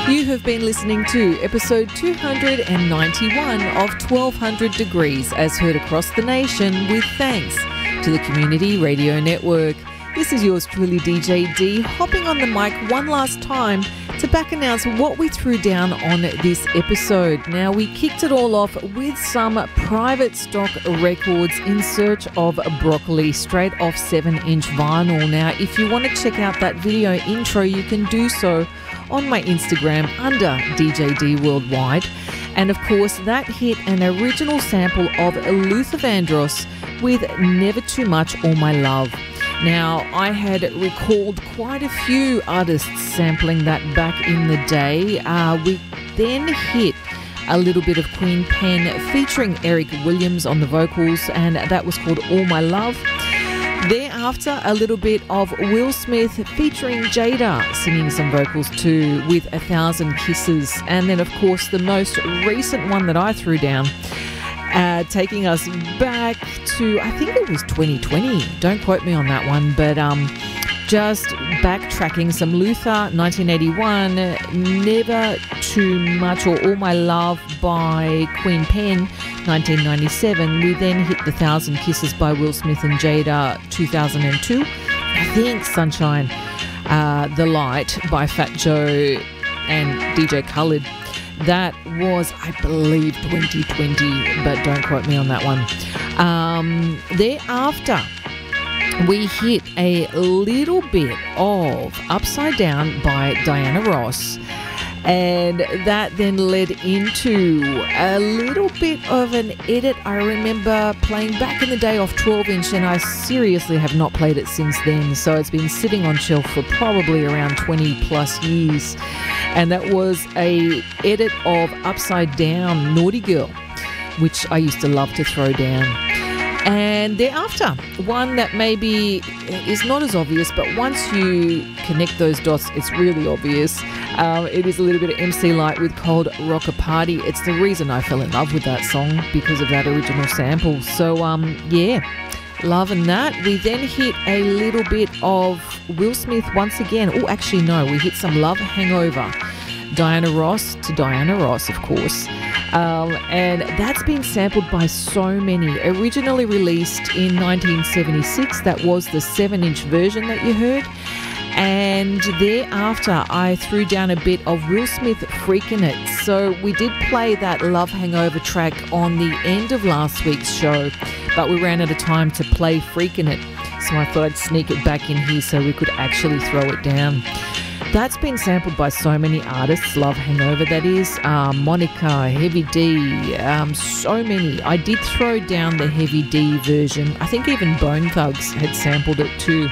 You have been listening to episode 291 of 1200 Degrees, as heard across the nation, with thanks to the Community Radio Network. This is yours truly, DJ D, hopping on the mic one last time to back announce what we threw down on this episode. Now, we kicked it all off with some Private Stock Records In Search of Broccoli, straight off 7-inch vinyl. Now, if you want to check out that video intro, you can do so on my Instagram under DJ D Worldwide. And of course, that hit an original sample of Luther Vandross with Never Too Much All My Love. Now, I had recalled quite a few artists sampling that back in the day. We then hit a little bit of Queen Pen featuring Eric Williams on the vocals, and that was called All My Love. Thereafter, a little bit of Will Smith featuring Jada singing some vocals too with 1,000 Kisses. And then, of course, the most recent one that I threw down, taking us back to, I think it was 2020. Don't quote me on that one, but just backtracking some Luther, 1981, Never Too Much or All My Love by Queen Pen, 1997. We then hit the 1,000 Kisses by Will Smith and Jada, 2002. I think Sunshine, The Light by Fat Joe and DJ Khaled. That was, I believe, 2020, but don't quote me on that one. Thereafter, we hit a little bit of Upside Down by Diana Ross. And that then led into a little bit of an edit I remember playing back in the day off 12-inch, and I seriously have not played it since then. So it's been sitting on shelf for probably around 20 plus years. And that was a edit of Upside Down, Naughty Girl, which I used to love to throw down. And thereafter, one that maybe is not as obvious, but once you connect those dots, it's really obvious. It is a little bit of MC Light with Cold Rocker Party. It's the reason I fell in love with that song, because of that original sample. So, yeah, loving that. We then hit a little bit of Will Smith once again. Oh, actually, no, we hit some Love Hangover. Diana Ross to Diana Ross, of course. And that's been sampled by so many. Originally released in 1976, that was the 7-inch version that you heard. And thereafter, I threw down a bit of Will Smith Freakin' It. So we did play that Love Hangover track on the end of last week's show, but we ran out of time to play Freakin' It. So I thought I'd sneak it back in here so we could actually throw it down. That's been sampled by so many artists, Love Hangover, that is. Monica, Heavy D, so many. I did throw down the Heavy D version. I think even Bone Thugs had sampled it too.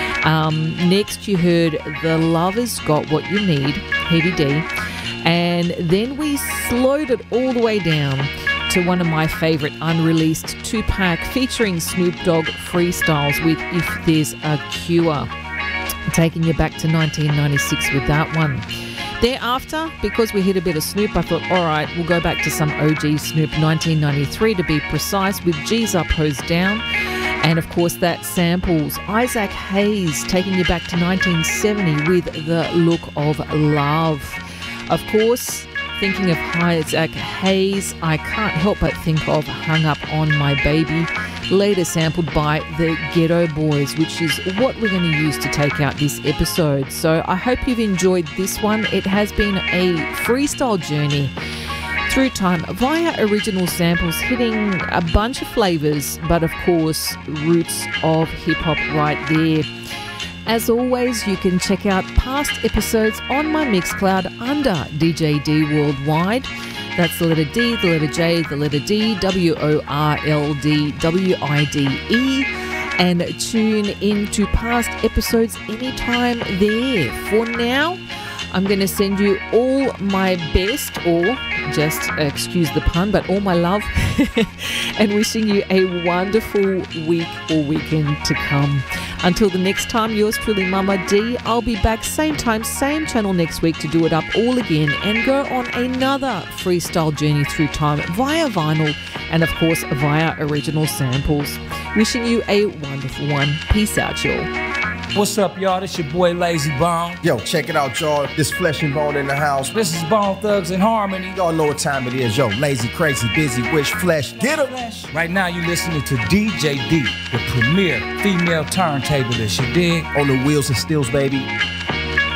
Next you heard The Lover's Got What You Need, Heavy D. And then we slowed it all the way down to one of my favourite unreleased 2-pack featuring Snoop Dogg freestyles with If There's a Cure. Taking you back to 1996 with that one. Thereafter, because we hit a bit of Snoop, I thought, all right, we'll go back to some OG Snoop, 1993 to be precise, with G's Up, Hoes Down. And of course, that samples Isaac Hayes, taking you back to 1970 with The Look of Love. Of course, thinking of Isaac Hayes, I can't help but think of Hung Up on My Baby, later sampled by the Ghetto Boys, which is what we're going to use to take out this episode. So I hope you've enjoyed this one. It has been a freestyle journey through time via original samples, hitting a bunch of flavors, but of course roots of hip-hop right there. As always, you can check out past episodes on my Mixcloud under DJ D Worldwide. That's the letter D, the letter J, the letter D, WORLDWIDE, and tune into past episodes anytime there. For now, I'm going to send you all my best, or just, excuse the pun, but all my love, and wishing you a wonderful week or weekend to come. Until the next time, yours truly, Mama D. I'll be back same time, same channel next week to do it up all again and go on another freestyle journey through time via vinyl and, of course, via original samples. Wishing you a wonderful one. Peace out, y'all. What's up, y'all? This your boy Lazy Bone. Yo, check it out, y'all. This Flesh and Bone in the house. This is Bone Thugs and Harmony. Y'all know what time it is. Yo, lazy, crazy, busy, wish, flesh. Get 'em. Right now, you listening to DJ D, the premier female turntablist. You dig? On the wheels and stills, baby.